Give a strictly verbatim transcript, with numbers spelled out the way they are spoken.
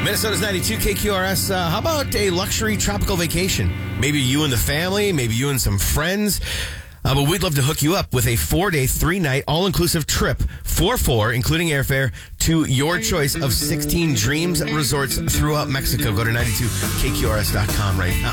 Minnesota's ninety-two K Q R S. Uh, how about a luxury tropical vacation? Maybe you and the family, maybe you and some friends. Uh, but we'd love to hook you up with a four-day, three-night, all-inclusive trip for four, including airfare, to your choice of sixteen Dreams resorts throughout Mexico. Go to ninety-two K Q R S dot com right now.